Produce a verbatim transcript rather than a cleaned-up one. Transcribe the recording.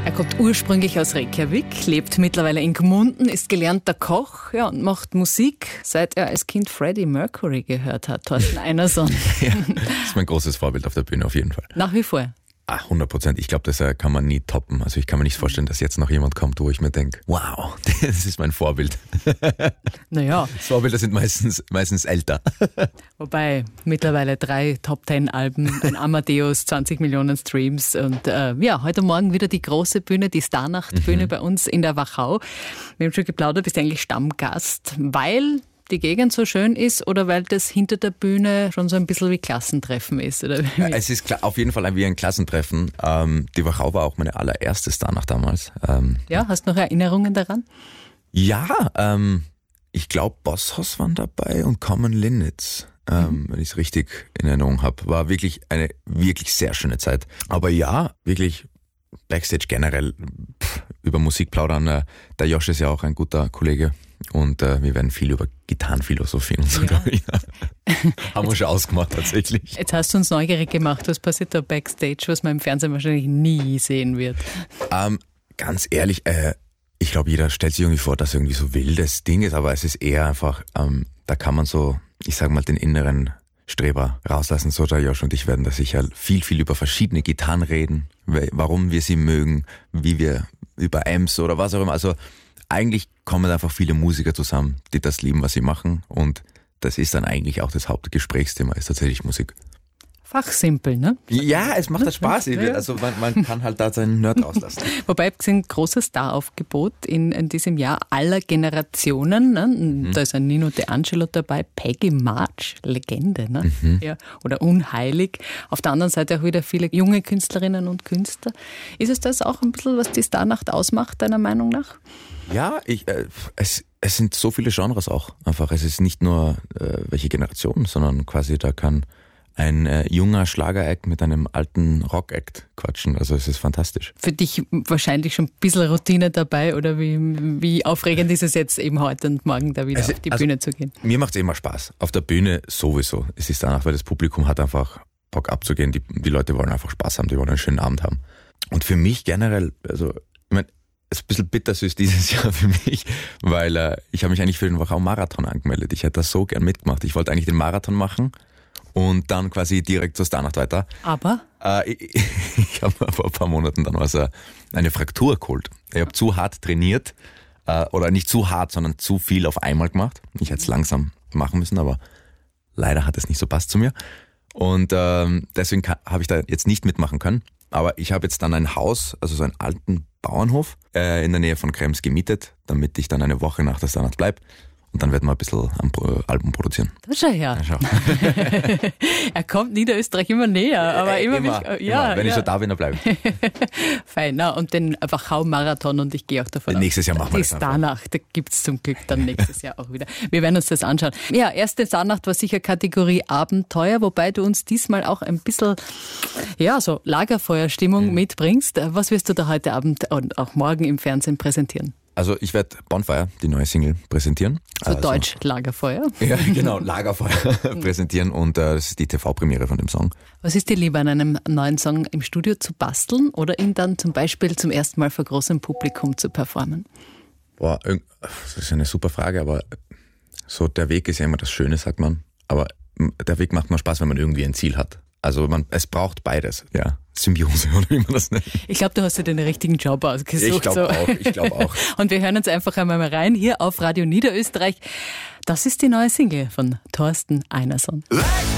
Er kommt ursprünglich aus Reykjavik, lebt mittlerweile in Gmunden, ist gelernter Koch, ja, und macht Musik, seit er als Kind Freddie Mercury gehört hat. Thorsten Einerson. Ja, das ist mein großes Vorbild auf der Bühne auf jeden Fall. Nach wie vor. Ah, hundert Prozent. Ich glaube, das äh, kann man nie toppen. Also ich kann mir nicht vorstellen, dass jetzt noch jemand kommt, wo ich mir denke, wow, das ist mein Vorbild. Naja. Vorbilder sind meistens, meistens älter. Wobei mittlerweile drei Top-Ten-Alben, ein Amadeus, zwanzig Millionen Streams und äh, ja, heute Morgen wieder die große Bühne, die Starnacht-Bühne mhm. bei uns in der Wachau. Wir haben schon geplaudert, bist eigentlich Stammgast, weil die Gegend so schön ist oder weil das hinter der Bühne schon so ein bisschen wie Klassentreffen ist? Oder wie? Es ist klar, auf jeden Fall wie ein Klassentreffen. Ähm, die Wachau war auch meine allererste Starnacht damals. Ähm, ja, hast du noch Erinnerungen daran? Ja, ähm, ich glaube Bosshaus waren dabei und Common Linnitz, ähm, mhm. wenn ich es richtig in Erinnerung habe. War wirklich eine wirklich sehr schöne Zeit. Aber ja, wirklich Backstage generell pff, über Musik plaudern. Äh, der Josh ist ja auch ein guter Kollege. Und äh, wir werden viel über Gitarrenphilosophie und so, ja. ja. Haben wir schon ausgemacht tatsächlich. Jetzt hast du uns neugierig gemacht, was passiert da Backstage, was man im Fernsehen wahrscheinlich nie sehen wird. Ähm, ganz ehrlich, äh, ich glaube, jeder stellt sich irgendwie vor, dass irgendwie so wildes Ding ist, aber es ist eher einfach, ähm, da kann man so, ich sag mal, den inneren Streber rauslassen. So, der Josh und ich werden da sicher viel, viel über verschiedene Gitarren reden, warum wir sie mögen, wie wir über Amps oder was auch immer, also eigentlich kommen einfach viele Musiker zusammen, die das lieben, was sie machen. Und das ist dann eigentlich auch das Hauptgesprächsthema, ist tatsächlich Musik. Fachsimpel, ne? Ja, es macht halt Spaß. Also man, man kann halt da seinen Nerd rauslassen. Wobei es ein großes Star-Aufgebot in, in diesem Jahr aller Generationen. Ne? Mhm. Da ist ein Nino De Angelo dabei, Peggy March, Legende, ne? Mhm. Ja, oder unheilig. Auf der anderen Seite auch wieder viele junge Künstlerinnen und Künstler. Ist es das auch ein bisschen, was die Starnacht ausmacht, deiner Meinung nach? Ja, ich, äh, es, es sind so viele Genres auch einfach. Es ist nicht nur äh, welche Generation, sondern quasi da kann ein äh, junger Schlager-Act mit einem alten Rock-Act quatschen. Also es ist fantastisch. Für dich wahrscheinlich schon ein bisschen Routine dabei oder wie, wie aufregend ist es jetzt eben heute und morgen da wieder also, auf die also Bühne zu gehen? Mir macht es immer Spaß. Auf der Bühne sowieso. Es ist danach, weil das Publikum hat einfach Bock abzugehen. Die, die Leute wollen einfach Spaß haben, die wollen einen schönen Abend haben. Und für mich generell, also ich meine, es ist ein bisschen bittersüß dieses Jahr für mich, weil äh, ich habe mich eigentlich für den Wachau-Marathon angemeldet. Ich hätte das so gern mitgemacht. Ich wollte eigentlich den Marathon machen und dann quasi direkt zur Starnacht weiter. Aber? Äh, ich ich habe vor ein paar Monaten dann was, äh, eine Fraktur geholt. Ich habe zu hart trainiert, äh, oder nicht zu hart, sondern zu viel auf einmal gemacht. Ich hätte es langsam machen müssen, aber leider hat es nicht so passt zu mir. Und ähm, deswegen habe ich da jetzt nicht mitmachen können. Aber ich habe jetzt dann ein Haus, also so einen alten Bauernhof äh, in der Nähe von Krems gemietet, damit ich dann eine Woche nach der Starnacht bleibe. Und dann werden wir ein bisschen am Album produzieren. Das schau her. Ja, schau. Er kommt Niederösterreich immer näher, aber äh, immer, immer, mich, ja, immer. Wenn ja. ich schon da bin, dann bleibe ich. Fein, na, und den Wachau-Marathon und ich gehe auch davon Nächstes Jahr machen wir das Die Starnacht, da gibt es zum Glück dann nächstes Jahr auch wieder. Wir werden uns das anschauen. Ja, erste Starnacht war sicher Kategorie Abenteuer, wobei du uns diesmal auch ein bisschen, ja, so Lagerfeuerstimmung mhm. mitbringst. Was wirst du da heute Abend und auch morgen im Fernsehen präsentieren? Also ich werde Bonfire, die neue Single, präsentieren. So also, Deutsch Lagerfeuer. Ja, genau, Lagerfeuer präsentieren und äh, das ist die T V-Premiere von dem Song. Was ist dir lieber, an einem neuen Song im Studio zu basteln oder ihn dann zum Beispiel zum ersten Mal vor großem Publikum zu performen? Boah, das ist eine super Frage, aber so der Weg ist ja immer das Schöne, sagt man. Aber der Weg macht nur Spaß, wenn man irgendwie ein Ziel hat. Also man, es braucht beides, ja. Symbiose, oder wie man das nennt. Ich glaube, du hast dir den richtigen Job ausgesucht. Ich glaube so. auch, ich glaube auch. Und wir hören uns einfach einmal mal rein, hier auf Radio Niederösterreich. Das ist die neue Single von Thorsten Einerson.